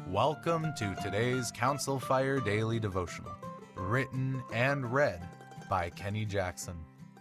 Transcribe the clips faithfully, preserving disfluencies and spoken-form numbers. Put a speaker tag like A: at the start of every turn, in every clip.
A: Welcome to today's Council Fire Daily Devotional, written and read by Kenny Jackson.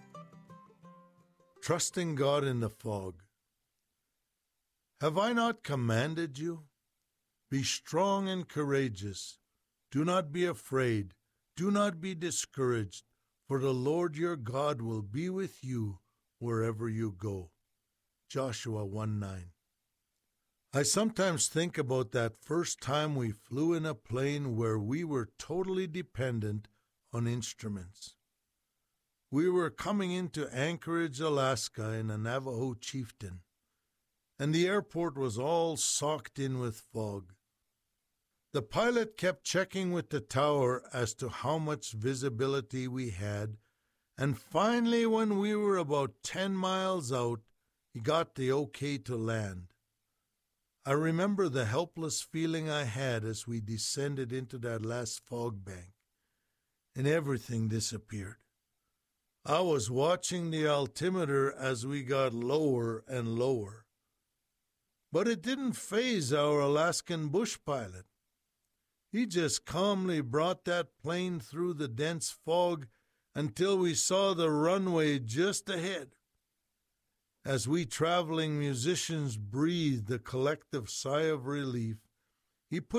B: Trusting God in the fog. Have I not commanded you? Be strong and courageous. Do not be afraid. Do not be discouraged, for the Lord your God will be with you wherever you go. Joshua one nine. I sometimes think about that first time we flew in a plane where we were totally dependent on instruments. We were coming into Anchorage, Alaska in a Navajo chieftain, and the airport was all socked in with fog. The pilot kept checking with the tower as to how much visibility we had, and finally, when we were about ten miles out, he got the okay to land. I remember the helpless feeling I had as we descended into that last fog bank, and everything disappeared. I was watching the altimeter as we got lower and lower. But it didn't faze our Alaskan bush pilot. He just calmly brought that plane through the dense fog until we saw the runway just ahead. As we traveling musicians breathed a collective sigh of relief, he put